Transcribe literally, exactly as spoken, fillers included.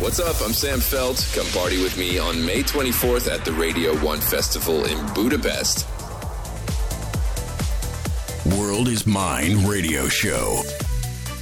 What's up? I'm Sam Felt. Come party with me on May twenty-fourth at the Radio one Festival in Budapest. World is Mine radio show.